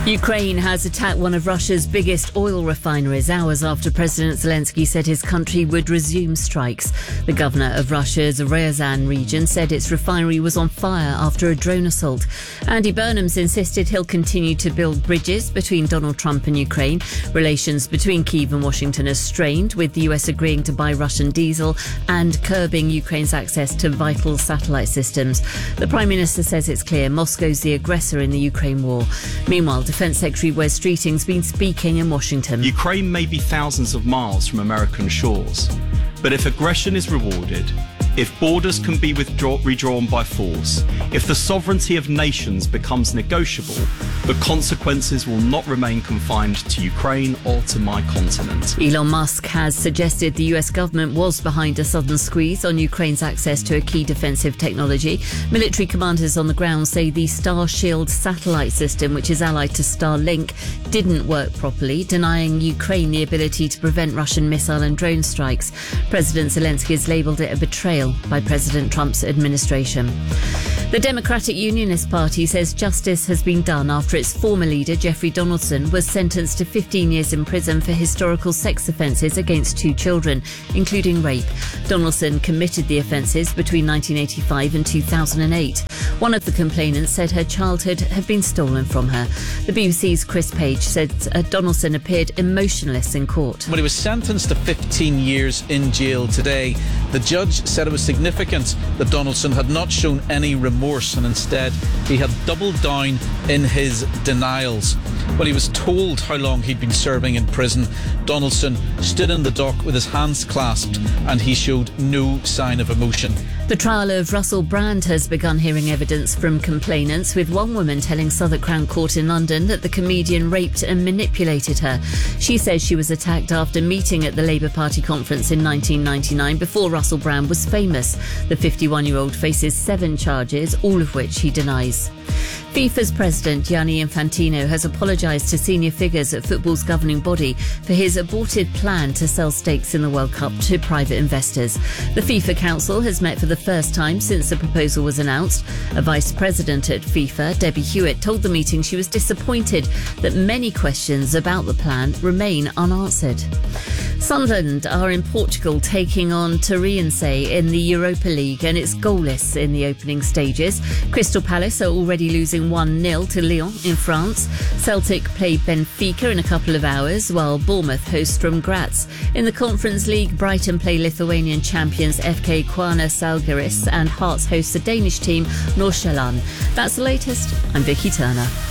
Ukraine has attacked one of Russia's biggest oil refineries hours after President Zelensky said his country would resume strikes. The governor of Russia's Ryazan region said its refinery was on fire after a drone assault. Andy Burnham's insisted he'll continue to build bridges between Donald Trump and Ukraine. Relations between Kyiv and Washington are strained, with the US agreeing to buy Russian diesel and curbing Ukraine's access to vital satellite systems. The Prime Minister says it's clear Moscow's the aggressor in the Ukraine war. Meanwhile, Defence Secretary Wes Streeting's been speaking in Washington. Ukraine may be thousands of miles from American shores, but if aggression is rewarded, if borders can be redrawn by force, if the sovereignty of nations becomes negotiable, the consequences will not remain confined to Ukraine or to my continent. Elon Musk has suggested the US government was behind a sudden squeeze on Ukraine's access to a key defensive technology. Military commanders on the ground say the Starshield satellite system, which is allied to Starlink, didn't work properly, denying Ukraine the ability to prevent Russian missile and drone strikes. President Zelensky has labelled it a betrayal by President Trump's administration. The Democratic Unionist Party says justice has been done after its former leader, Jeffrey Donaldson, was sentenced to 15 years in prison for historical sex offences against 2 children, including rape. Donaldson committed the offences between 1985 and 2008. One of the complainants said her childhood had been stolen from her. The BBC's Chris Page said Donaldson appeared emotionless in court. When he was sentenced to 15 years in jail today, the judge said it was significant that Donaldson had not shown any remorse, and instead he had doubled down in his denials. When he was told how long he'd been serving in prison, Donaldson stood in the dock with his hands clasped and he showed no sign of emotion. The trial of Russell Brand has begun hearing evidence from complainants, with one woman telling Southwark Crown Court in London that the comedian raped and manipulated her. She says she was attacked after meeting at the Labour Party conference in 1999 before Russell Brand was famous. The 51-year-old faces 7 charges, all of which he denies. FIFA's president, Gianni Infantino, has apologised to senior figures at football's governing body for his aborted plan to sell stakes in the World Cup to private investors. The FIFA Council has met for the first time since the proposal was announced. A vice president at FIFA, Debbie Hewitt, told the meeting she was disappointed that many questions about the plan remain unanswered. Sunderland are in Portugal taking on Torrense in the Europa League, and it's goalless in the opening stages. Crystal Palace are already losing 1-0 to Lyon in France. Celtic play Benfica in a couple of hours, while Bournemouth host Sturm Graz. In the Conference League, Brighton play Lithuanian champions FK Kvarna Žalgiris, and Hearts host the Danish team Nordsjælland. That's the latest. I'm Vicky Turner.